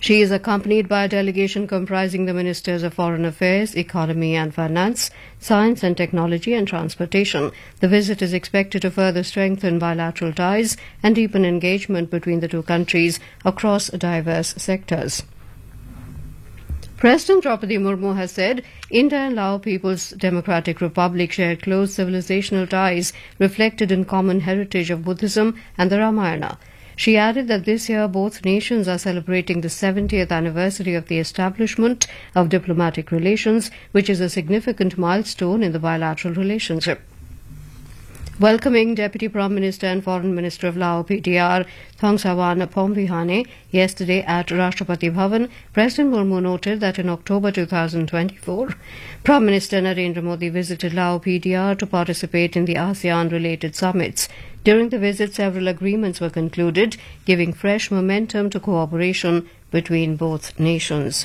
She is accompanied by a delegation comprising the Ministers of Foreign Affairs, Economy and Finance, Science and Technology and Transportation. The visit is expected to further strengthen bilateral ties and deepen engagement between the two countries across diverse sectors. President Draupadi Murmu has said India and Lao People's Democratic Republic share close civilizational ties reflected in common heritage of Buddhism and the Ramayana. She added that this year both nations are celebrating the 70th anniversary of the establishment of diplomatic relations, which is a significant milestone in the bilateral relationship. Welcoming Deputy Prime Minister and Foreign Minister of Lao PTR Thongsavan Phomvihane yesterday at Rashtrapati Bhavan, President Murmu noted that in October 2024, Prime Minister Narendra Modi visited Lao PTR to participate in the ASEAN-related summits. During the visit, several agreements were concluded, giving fresh momentum to cooperation between both nations.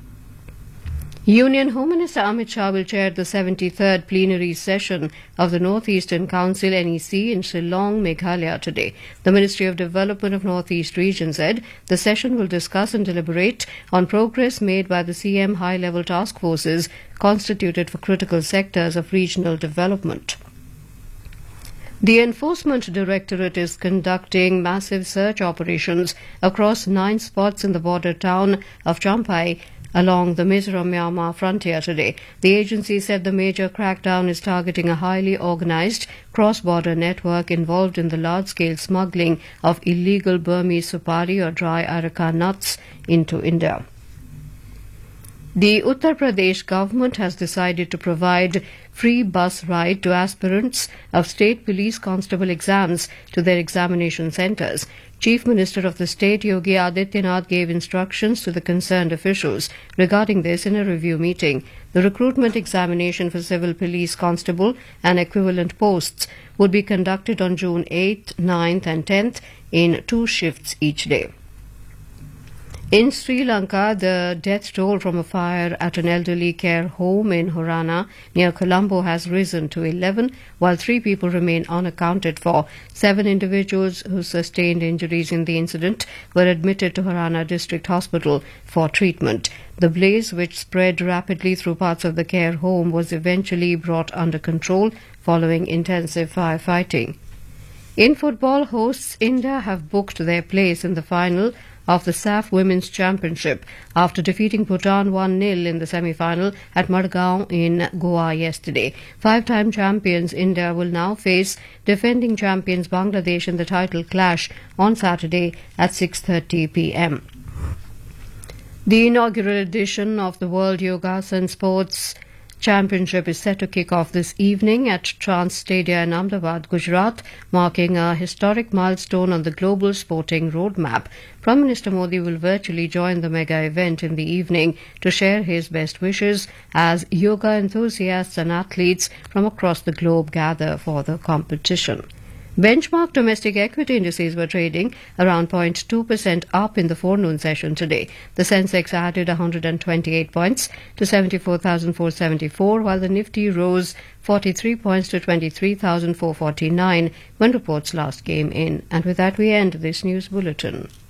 Union Home Minister Amit Shah will chair the 73rd plenary session of the North Eastern Council NEC in Shillong, Meghalaya today. The Ministry of Development of North East Region said the session will discuss and deliberate on progress made by the CM high-level task forces constituted for critical sectors of regional development. The Enforcement Directorate is conducting massive search operations across 9 spots in the border town of Champhai along the Mizoram-Myanmar frontier today. The agency said the major crackdown is targeting a highly organized cross-border network involved in the large-scale smuggling of illegal Burmese supari or dry areca nuts into India. The Uttar Pradesh government has decided to provide free bus ride to aspirants of state police constable exams to their examination centres. Chief Minister of the state, Yogi Adityanath, gave instructions to the concerned officials regarding this in a review meeting. The recruitment examination for civil police constable and equivalent posts would be conducted on June 8th, 9th and 10th in 2 shifts each day. In Sri Lanka, the death toll from a fire at an elderly care home in Horana near Colombo has risen to 11, while 3 people remain unaccounted for. 7 individuals who sustained injuries in the incident were admitted to Horana District Hospital for treatment. The blaze, which spread rapidly through parts of the care home, was eventually brought under control following intensive firefighting. In football, hosts India have booked their place in the final of the SAF Women's Championship after defeating Bhutan 1-0 in the semi-final at Madgaon in Goa yesterday. 5-time champions India will now face defending champions Bangladesh in the title clash on Saturday at 6:30 p.m. The inaugural edition of the World Yogasan Sports Championship is set to kick off this evening at Trans Stadia in Ahmedabad, Gujarat, marking a historic milestone on the global sporting roadmap. Prime Minister Modi will virtually join the mega event in the evening to share his best wishes as yoga enthusiasts and athletes from across the globe gather for the competition. Benchmark domestic equity indices were trading around 0.2% up in the forenoon session today. The Sensex added 128 points to 74,474, while the Nifty rose 43 points to 23,449 when reports last came in. And with that, we end this news bulletin.